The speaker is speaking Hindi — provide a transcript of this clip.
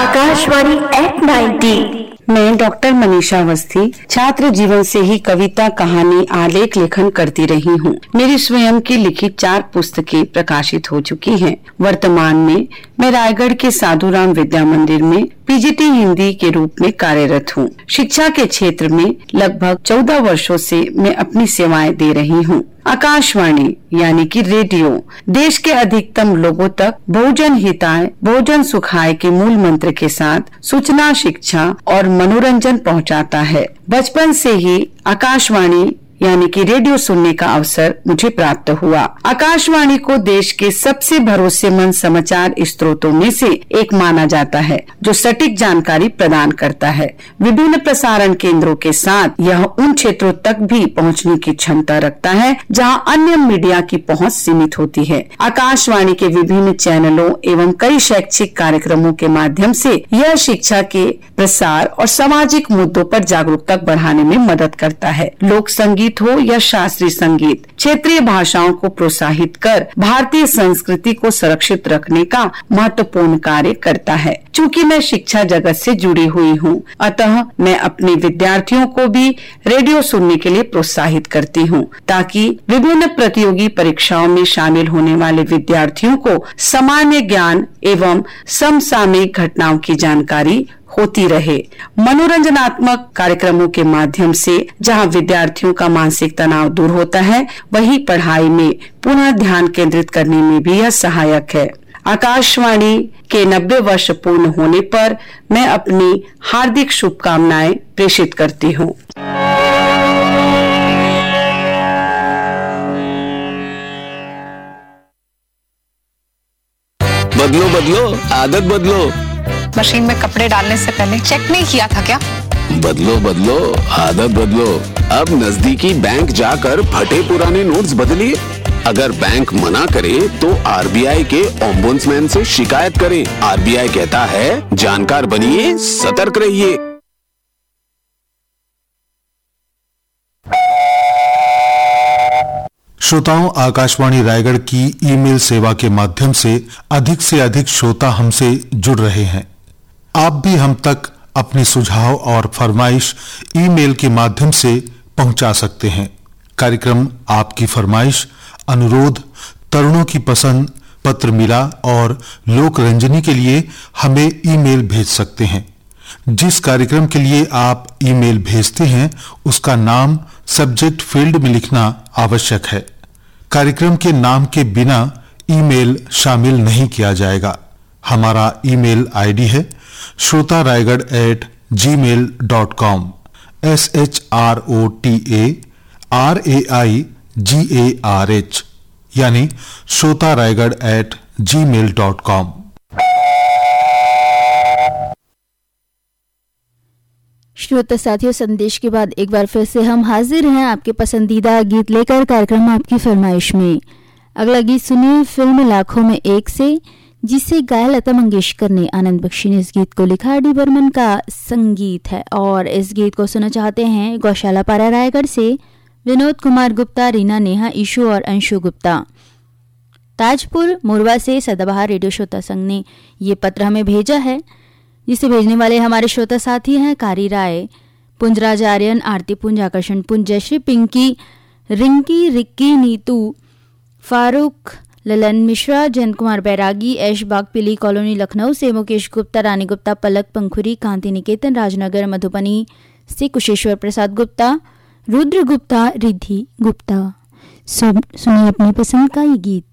आकाशवाणी एट 90। मैं डॉक्टर मनीषा अवस्थी छात्र जीवन से ही कविता, कहानी, आलेख लेखन करती रही हूँ। मेरी स्वयं की लिखित 4 पुस्तकें प्रकाशित हो चुकी हैं। वर्तमान में मैं रायगढ़ के साधुराम विद्या मंदिर में पीजीटी हिंदी के रूप में कार्यरत हूँ। शिक्षा के क्षेत्र में लगभग 14 वर्षों से मैं अपनी सेवाएं दे रही हूँ। आकाशवाणी यानी कि रेडियो देश के अधिकतम लोगों तक बहुजन हिताय बहुजन सुखाय के मूल मंत्र के साथ सूचना, शिक्षा और मनोरंजन पहुंचाता है। बचपन से ही आकाशवाणी यानी कि रेडियो सुनने का अवसर मुझे प्राप्त हुआ। आकाशवाणी को देश के सबसे भरोसेमंद समाचार स्रोतों में से एक माना जाता है, जो सटीक जानकारी प्रदान करता है। विभिन्न प्रसारण केंद्रों के साथ यह उन क्षेत्रों तक भी पहुंचने की क्षमता रखता है जहां अन्य मीडिया की पहुंच सीमित होती है। आकाशवाणी के विभिन्न चैनलों एवं कई शैक्षिक कार्यक्रमों के माध्यम से यह शिक्षा के प्रसार और सामाजिक मुद्दों पर जागरूकता बढ़ाने में मदद करता है। लोक संगीत हो या शास्त्रीय संगीत, क्षेत्रीय भाषाओं को प्रोत्साहित कर भारतीय संस्कृति को सुरक्षित रखने का महत्वपूर्ण कार्य करता है। चूँकि मैं शिक्षा जगत से जुड़ी हुई हूँ, अतः मैं अपने विद्यार्थियों को भी रेडियो सुनने के लिए प्रोत्साहित करती हूँ, ताकि विभिन्न प्रतियोगी परीक्षाओं में शामिल होने वाले विद्यार्थियों को सामान्य ज्ञान एवं समसामयिक घटनाओं की जानकारी होती रहे। मनोरंजनात्मक कार्यक्रमों के माध्यम से जहां विद्यार्थियों का मानसिक तनाव दूर होता है, वहीं पढ़ाई में पुनः ध्यान केंद्रित करने में भी यह सहायक है। आकाशवाणी के 90 वर्ष पूर्ण होने पर मैं अपनी हार्दिक शुभकामनाएं प्रेषित करती हूँ। बदलो बदलो आदत बदलो। मशीन में कपड़े डालने से पहले चेक नहीं किया था क्या? बदलो बदलो आदत बदलो। अब नजदीकी बैंक जाकर फटे पुराने नोट्स बदलिए। अगर बैंक मना करे तो आरबीआई के ओम्बुड्समैन से शिकायत करें। आरबीआई कहता है, जानकार बनिए, सतर्क रहिए। श्रोताओं, आकाशवाणी रायगढ़ की ईमेल सेवा के माध्यम से अधिक श्रोता हमसे जुड़ रहे हैं। आप भी हम तक अपने सुझाव और फरमाइश ईमेल के माध्यम से पहुंचा सकते हैं। कार्यक्रम आपकी फरमाइश, अनुरोध, तरुणों की पसंद, पत्र मिला और लोक रंजनी के लिए हमें ईमेल भेज सकते हैं। जिस कार्यक्रम के लिए आप ईमेल भेजते हैं उसका नाम सब्जेक्ट फील्ड में लिखना आवश्यक है। कार्यक्रम के नाम के बिना ईमेल शामिल नहीं किया जाएगा। हमारा ईमेल आईडी है shrotaraigarh@gmail.com SHROTARAIGARH यानी shrotaraigarh@gmail.com। श्रोता साथियों, संदेश के बाद एक बार फिर से हम हाजिर हैं आपके पसंदीदा गीत लेकर कार्यक्रम आपकी फरमाइश में। अगला गीत सुनिए फिल्म लाखों में एक से, जिसे गाया लता मंगेशकर ने। आनंद बख्शी ने इस गीत को लिखा, डी बर्मन का संगीत है और इस गीत को सुनना चाहते हैं गौशाला पारा रायगढ़ से विनोद कुमार गुप्ता, रीना, नेहा, ईशु और अंशु गुप्ता। ताजपुर मोरवा से सदाबहार रेडियो श्रोता संघ ने ये पत्र हमें भेजा है, जिसे भेजने वाले हमारे श्रोता साथी हैं कारी राय, पुंजराज आर्यन, आरती पुंज, आकर्षण पुंज, जयश्री, पिंकी, रिंकी, रिक्की, नीतू, फारूक, ललन मिश्रा, जयंत कुमार बैरागी, ऐशबाग पिली कॉलोनी लखनऊ से मुकेश गुप्ता, रानी गुप्ता, पलक पंखुरी, कांति निकेतन, राजनगर मधुबनी से कुशेश्वर प्रसाद गुप्ता, रुद्र गुप्ता, रिद्धि गुप्ता। सुनिए अपनी पसंद का ये गीत।